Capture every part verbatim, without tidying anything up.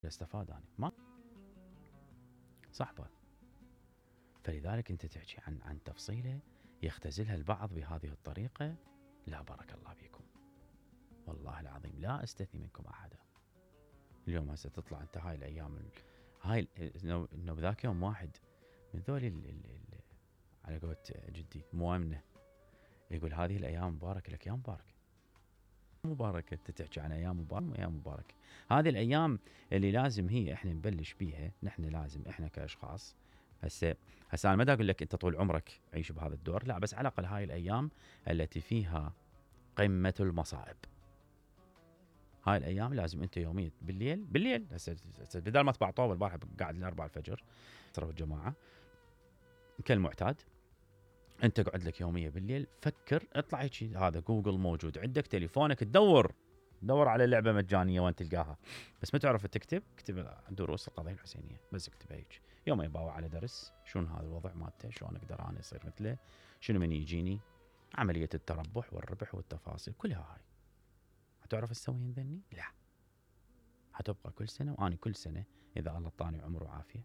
استفاد أنا ما صحبة. فلذلك أنت تحكي عن عن تفصيلة يختزلها البعض بهذه الطريقة. لا بارك الله فيكم، والله العظيم لا أستثني منكم أحدا. اليوم هسه تطلع أنت هاي الأيام ال... هاي إنه بذاك يوم واحد من ذول ال... ال... ال... على قولة جدي موامنة يقول هذه الأيام مباركة. لك يا مباركة مباركة، تحكي عن أيام مباركة أيام مباركة. هذه الأيام اللي لازم هي إحنا نبلش بيها، نحن لازم إحنا كأشخاص. هسه هسه أنا ما أقول لك أنت طول عمرك عيش بهذا الدور، لا، بس على الأقل هاي الأيام التي فيها قمة المصائب، هاي الأيام لازم أنت يوميا بالليل بالليل هسه بدل ما تبع طوبة البارحة قاعد لأربع الفجر ترى الجماعة كالمعتاد، أنت قعد لك يوميا بالليل فكر، اطلع هيك، هذا جوجل موجود عندك، تليفونك تدور دور على لعبة مجانية وين تلقاها، بس ما تعرف تكتب، اكتب دروس القضية الحسينية بس، اكتب هيك يوم يباوع على درس شلون هذا الوضع مالته، شلون اقدر انا اصير مثله، شنو من يجيني، عملية التربح والربح والتفاصيل كلها هاي. هتعرف تسويهن ذني؟ لا، هتبقى كل سنة، وأنا كل سنة إذا الله طاني عمر وعافية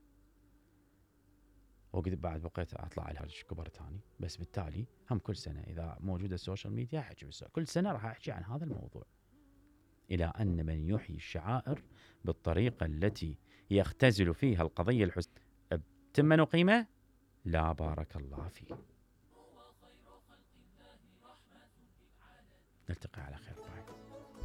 وقد بعد بقيت أطلع على هالش كبر تاني، بس بالتالي هم كل سنة إذا موجودة السوشيال ميديا أحكي بالسوشيال، كل سنة راح أحكي عن هذا الموضوع، إلى أن من يحيي الشعائر بالطريقة التي يختزل فيها القضية الحسنية بتمن وقيمة، لا بارك الله فيه. نلتقي على خير.